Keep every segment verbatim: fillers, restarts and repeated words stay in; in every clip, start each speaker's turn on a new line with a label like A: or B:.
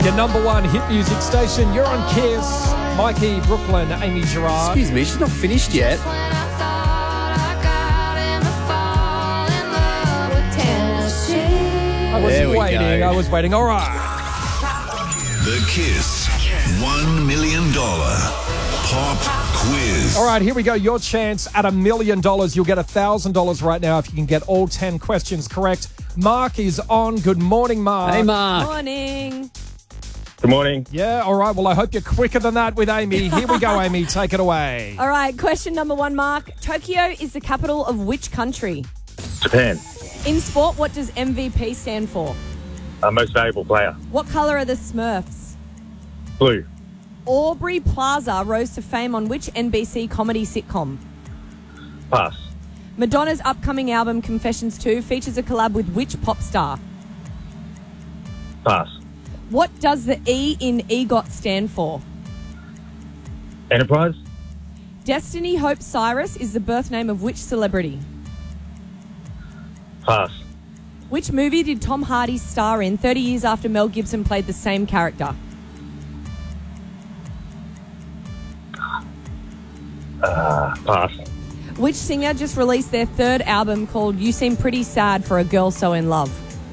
A: Your number one hit music station. You're on Kiss. Mikey, Brooklyn, Amy Gerard.
B: Excuse me, she's not finished yet.
A: I was
B: There we
A: waiting.
B: go.
A: I was waiting. All right.
C: The Kiss one million dollars Pop Quiz.
A: All right, here we go. Your chance at a million dollars. You'll get a thousand dollars right now if you can get all ten questions correct. Mark is on. Good morning, Mark.
B: Hey, Mark.
D: Morning.
E: Good morning.
A: Yeah, all right. Well, I hope you're quicker than that with Amy. Here we go, Amy. Take it away.
D: All right, question number one, Mark. Tokyo is the capital of which country?
E: Japan.
D: In sport, what does M V P stand for?
E: Uh, most valuable player.
D: What colour are the Smurfs?
E: Blue.
D: Aubrey Plaza rose to fame on which N B C comedy sitcom?
E: Pass.
D: Madonna's upcoming album, Confessions two, features a collab with which pop star?
E: Pass.
D: What does the E in EGOT stand for?
E: Enterprise.
D: Destiny Hope Cyrus is the birth name of which celebrity?
E: Pass.
D: Which movie did Tom Hardy star in thirty years after Mel Gibson played the same character?
E: Uh, pass.
D: Which singer just released their third album called You Seem Pretty Sad for a Girl So In Love?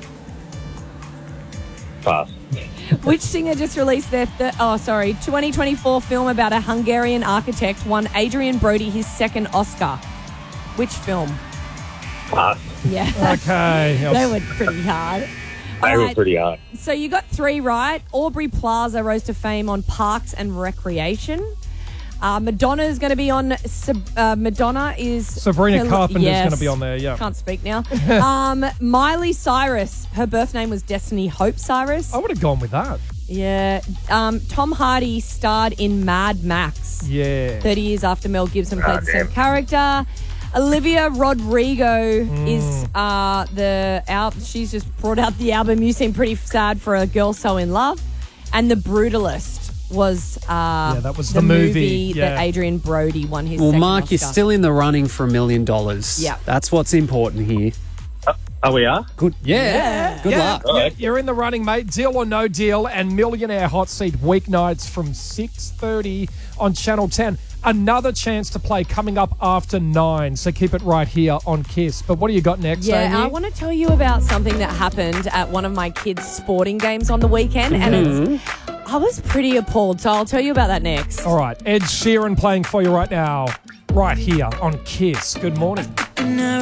E: Pass.
D: Which singer just released their third... Oh, sorry. twenty twenty-four film about a Hungarian architect won Adrian Brody his second Oscar. Which film?
E: Pass.
D: Yeah.
A: Okay.
D: They were pretty hard.
E: They
D: All
E: were
D: right.
E: pretty hard.
D: So you got three right. Aubrey Plaza rose to fame on Parks and Recreation. Uh, Madonna is going to be on. Sab- uh, Madonna is
A: Sabrina
D: her-
A: Carpenter's
D: yes.
A: going to be on there, yeah.
D: Can't speak now. um, Miley Cyrus. Her birth name was Destiny Hope Cyrus.
A: I would have gone with that.
D: Yeah. Um, Tom Hardy starred in Mad Max.
A: Yeah.
D: Thirty years after Mel Gibson played
E: Ah,
D: the same
E: damn.
D: character. Olivia Rodrigo
A: Mm.
D: is uh, the al- she's just brought out the album You Seem Pretty Sad for a Girl So In Love, and The Brutalist was uh,
A: Yeah, that was the movie,
D: that
A: yeah.
D: Adrian Brody won his
B: Well,
D: second
B: Mark,
D: Oscar.
B: you're still in the running for a million dollars.
D: Yeah.
B: That's what's important here.
E: Oh, we are?
B: Good. Yeah. Good
A: yeah,
B: luck.
A: yeah, you're in the running, mate. Deal or no deal, and Millionaire Hot Seat weeknights from six thirty on Channel ten. Another chance to play coming up after nine, so keep it right here on Kiss. But what do you got next,
D: Yeah,
A: Amy?
D: I want to tell you about something that happened at one of my kids' sporting games on the weekend, and it's, I was pretty appalled, so I'll tell you about that next.
A: All right, Ed Sheeran playing for you right now, right here on Kiss. Good morning.